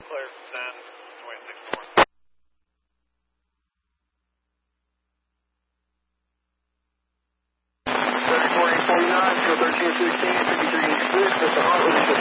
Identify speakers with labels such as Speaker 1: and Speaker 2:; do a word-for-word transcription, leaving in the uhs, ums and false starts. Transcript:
Speaker 1: clear, ten, twenty-six more.
Speaker 2: thirty-four, eight forty-nine, two thirteen, sixteen, fifty-three, eighty-six, Mister Hartley,